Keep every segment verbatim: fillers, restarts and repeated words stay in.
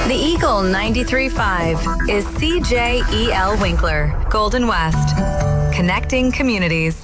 The Eagle ninety-three point five is C J E L Winkler, Golden West, connecting communities.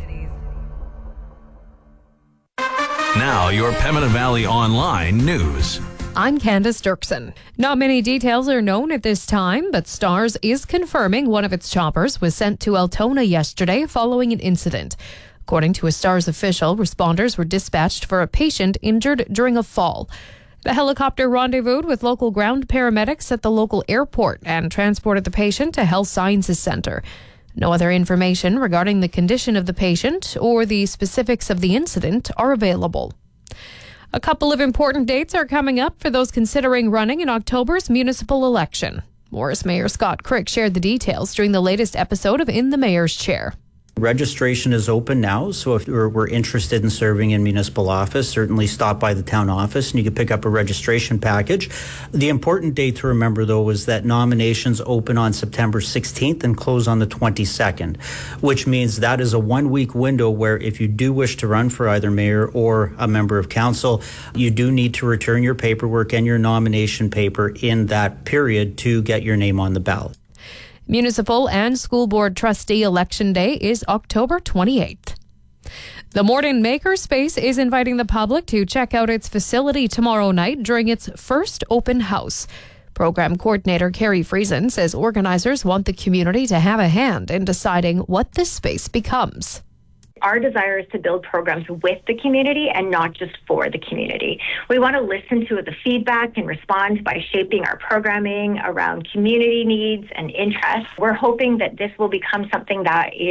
Now, your Pembina Valley Online news. I'm Candace Dirksen. Not many details are known at this time, but Stars is confirming one of its choppers was sent to Altona yesterday following an incident. According to a Stars official, responders were dispatched for a patient injured during a fall. The helicopter rendezvoused with local ground paramedics at the local airport and transported the patient to Health Sciences Centre. No other information regarding the condition of the patient or the specifics of the incident are available. A couple of important dates are coming up for those considering running in October's municipal election. Morris Mayor Scott Crick shared the details during the latest episode of In the Mayor's Chair. Registration is open now, so if we're, we're interested in serving in municipal office, certainly stop by the town office and you can pick up a registration package. The important date to remember, though, is that nominations open on September sixteenth and close on the twenty-second, which means that is a one-week window where if you do wish to run for either mayor or a member of council, you do need to return your paperwork and your nomination paper in that period to get your name on the ballot. Municipal and School Board Trustee Election Day is October twenty-eighth. The Morden Makerspace is inviting the public to check out its facility tomorrow night during its first open house. Program coordinator Carrie Friesen says organizers want the community to have a hand in deciding what this space becomes. Our desire is to build programs with the community and not just for the community. We want to listen to the feedback and respond by shaping our programming around community needs and interests. We're hoping that this will become something that is